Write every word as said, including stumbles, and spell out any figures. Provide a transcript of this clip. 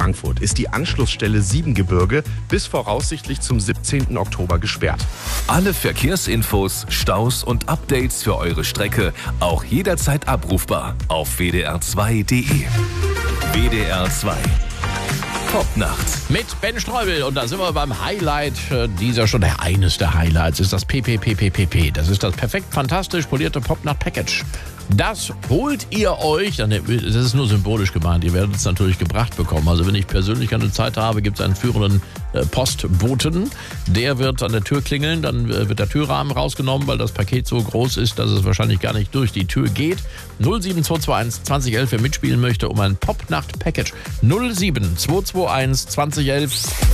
Frankfurt ist die Anschlussstelle Siebengebirge bis voraussichtlich zum siebzehnten Oktober gesperrt. Alle Verkehrsinfos, Staus und Updates für eure Strecke auch jederzeit abrufbar auf w d r zwei punkt d e. W D R zwei. Popnacht. Mit Ben Streubel. Und da sind wir beim Highlight dieser Stunde. Eines der Highlights ist das P P P P P P. Das ist das perfekt fantastisch polierte Popnacht-Package. Das holt ihr euch, das ist nur symbolisch gemeint, ihr werdet es natürlich gebracht bekommen. Also wenn ich persönlich keine Zeit habe, gibt es einen führenden äh, Postboten. Der wird an der Tür klingeln, dann äh, wird der Türrahmen rausgenommen, weil das Paket so groß ist, dass es wahrscheinlich gar nicht durch die Tür geht. null sieben zwei zwei eins zwanzig elf, wer mitspielen möchte, um ein Popnacht-Package. null sieben zwei zwei eins zwanzig elf.